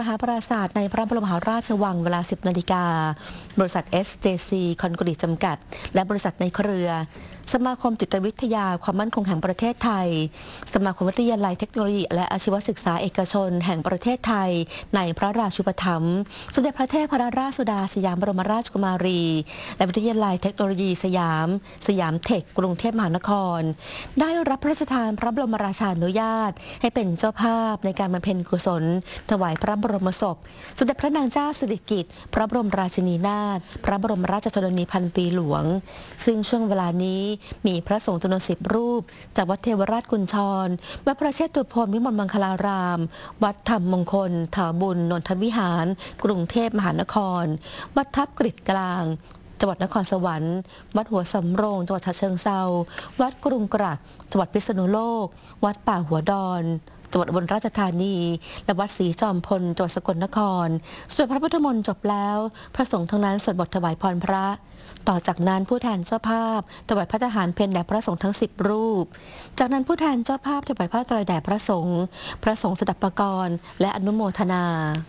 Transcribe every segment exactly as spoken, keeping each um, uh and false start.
มหาปราสาทในพระบรมมหาราชวังเวลา สิบ นาฬิกา บริษัท เอส เจ ซี คอนกรีตจำกัด และบริษัทในเครือ สมาคมจิตวิทยาความมั่นคงแห่งประเทศไทย สมาคมวิทยาลัยเทคโนโลยีและอาชีวศึกษาเอกชนแห่งประเทศไทยในพระราชูปถัมภ์สมเด็จพระเทพรัตนราชสุดาสยามบรมราชกุมารี และวิทยาลัยเทคโนโลยีสยาม สยามเทคกรุงเทพมหานคร ได้รับพระราชทานพระบรมราชานุญาตให้เป็นเจ้าภาพในการบำเพ็ญกุศลถวายพระบรมศพสมเด็จพระนางเจ้าสิริกิติ์พระบรมราชินีนาถพระบรมราชชนนีพันปีหลวงซึ่งช่วงเวลานี้มีพระสงฆ์จำนวนสิบรูปจากวัดเทวราชกุญชรวัดพระเชตุพนวิมลมังคลาราม วัดธรรมมงคลถาบุญนนทวิหารกรุงเทพมหานครวัดทับกฤษกลางจังหวัดนครสวรรค์วัดหัวสำโรงจังหวัดฉะเชิงเทราวัดกรุงกรักจังหวัดพิษณุโลกวัดป่าหัวดอนจังหวัดอุบลราชธานีและวัดศรีจอมพลจังหวัดสกลนครสวดพระพุทธมนต์จบแล้วพระสงฆ์ทั้งนั้นสวดบทถวายพรพระต่อจากนั้นผู้แทนเจ้าภาพถวายพระทหารเพลแด่พระสงฆ์ทั้งสิบรูปจากนั้นผู้แทนเจ้าภาพถวายผ้าไตรแด่พระสงฆ์พระสงฆ์สดับประกรณ์และอนุโมทนา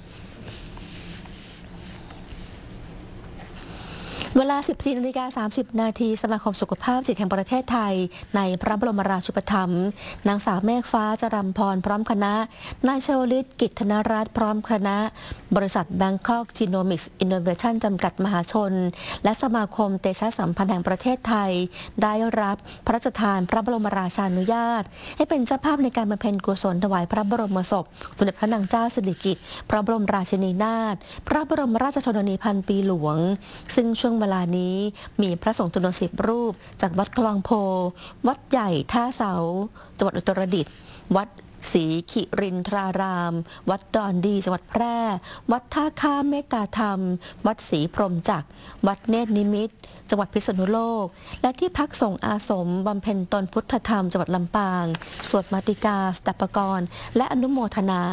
เวลา สิบสี่ นาฬิกา สามสิบ นาทีสมาคมสุขภาพจิตแห่งประเทศไทยในพระบรมราชูปถัมภ์นางสาวเมฆฟ้าจรัมพรพร้อมคณะนายชวลิตกิจธนรัตน์พร้อมคณะบริษัท Bangkok Genomics Innovation จำกัดมหาชนและสมาคมเตชะสัมพันธ์แห่งประเทศไทยได้รับพระราชทานพระบรมราชานุญาตให้เป็นเจ้าภาพในการบำเพ็ญกุศลถวายพระบรมศพสมเด็จพระนางเจ้าสิริกิติ์พระบรมราชินีนาถพระบรมราชชนนีพันปีหลวงซึ่งช่วงเวลานี้มีพระสงฆ์จำนวนสิบรูปจากวัดคลองโพวัดใหญ่ท่าเสาจังหวัดอุตรดิตถ์วัดศรีขิรินทราราม วัดดอนดีจังหวัดแพร่วัดท่าข้ามเมกาธรรมวัดศรีพรหมจักรวัดเนตรนิมิตรจังหวัดพิษณุโลกและที่พักสงฆ์อาสมบำเพ็ญตนพุทธธรรมจังหวัดลำปางสวดมาติกาสดับปกรณ์และอนุโมทนา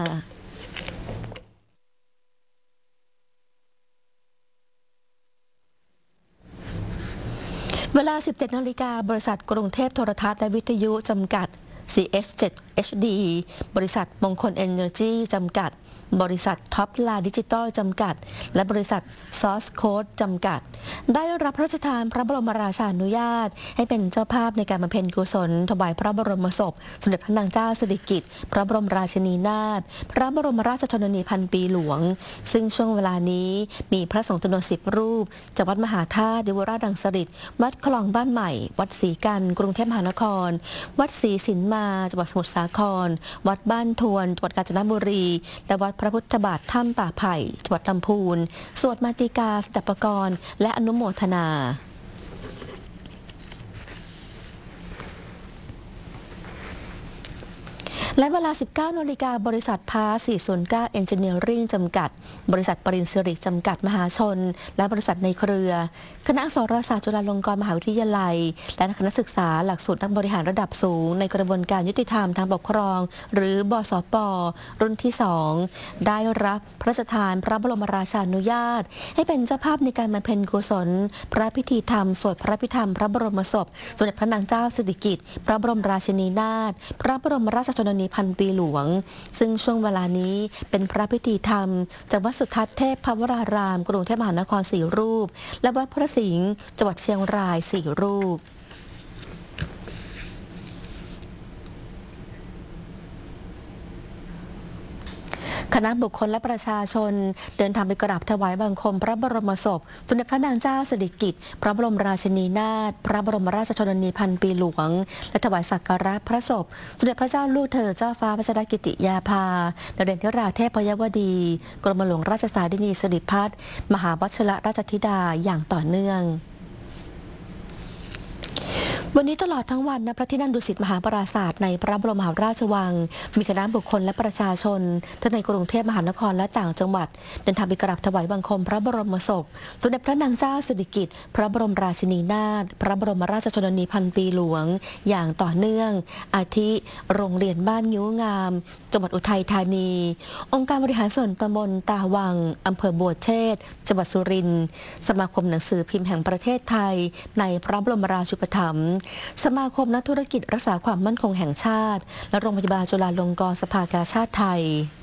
เวลา สิบเจ็ด นาฬิกาบริษัทกรุงเทพโทรทัศน์และวิทยุจำกัด ซี เอช เจ็ด เอช ดี บริษัทมงคลเอเนอร์จีจำกัดบริษัทท็อปไลน์ดิจิตอลจำกัดและบริษัทซอสโค้ดจำกัดได้รับพระราชทานพระบรมราชานุญาตให้เป็นเจ้าภาพในการบำเพ็ญกุศลถวายพระบรมศพสมเด็จพระนางเจ้าสิริกิติ์พระบรมราชินีนาถพระบรมราชชนนีพันปีหลวงซึ่งช่วงเวลานี้มีพระสงฆ์จำนวนสิบรูปจากวัดมหาธาตุเดวราชดังสฤษฎ์วัดคลองบ้านใหม่วัดศรีกันกรุงเทพมหานครวัดศรีสินมาจังหวัดสมุทรสาครวัดบ้านทวนจังหวัดกาญจนบุรีและวัดพระพุทธบาทถ้ำป่าไผ่จังหวัดลำพูนสวดมาติกาสดับปกรณ์และอนุโมทนาและเวลา สิบเก้า นาฬิกาบริษัทพาสี่ศูนย์เก้า Engineering จำกัดบริษัทปริญสิริจำกัดมหาชนและบริษัทในเครือคณะอักษรศาสตร์จุฬาลงกรณ์มหาวิทยาลัยและคณะศึกษาหลักสูตรนักบริหารระดับสูงในกระบวนการยุติธรรมทางปกครองหรือบสป.รุ่นที่สองได้รับพระราชทานพระบรมราชานุญาตให้เป็นเจ้าภาพในการบำเพ็ญกุศลพระพิธีธรรมสวดพระพิธรรมพระบรมศพสมเด็จพระนางเจ้าสิริกิติ์พระบรมราชินีนาถพระบรมราชชนนีพันปีหลวงซึ่งช่วงเวลานี้เป็นพระพิธีธรรมจากวัดสุทัศน์เทพพวรารามกรุงเทพมหานครสี่รูปและวัดพระสิงห์จังหวัดเชียงรายสี่รูปคณะบุคคลและประชาชนเดินทางไปกราบถวายบังคมพระบรมศพสมเด็จพระนางเจ้าสิริกิติ์พระบรมราชินีนาถพระบรมราชชนนีพันปีหลวงและถวายสักการะพระศพสมเด็จพระเจ้าลูกเธอเจ้าฟ้าพัชรกิติยาภาดาเด่นธิราเทพยวดีกรมหลวงราชสารินีสิริพัฒน์มหาวชิรราชธิดาอย่างต่อเนื่องวันนี้ตลอดทั้งวันณพระที่นั่งดุสิตมหาปราสาทในพระบรมมหาราชวังมีคณะบุคคลและประชาชนทั้งในกรุงเทพมหานครและต่างจังหวัดเดินทางไปกราบถวายบังคมพระบรมศพสมเด็จพระนางเจ้าสิริกิติ์พระบรมราชินีนาถพระบรมราชชนนีพันปีหลวงอย่างต่อเนื่องอาทิโรงเรียนบ้านงิ้วงามจังหวัดอุทัยธานี องค์การบริหารส่วนตำบลตาวังอำเภอบัวเชษฐ์จังหวัดสุรินทร์สมาคมหนังสือพิมพ์แห่งประเทศไทยในพระบรมราชูปถัมภ์สมาคมนักธุรกิจรักษาความมั่นคงแห่งชาติและโรงพยาบาลจุฬาลงกรณ์สภากาชาดไทย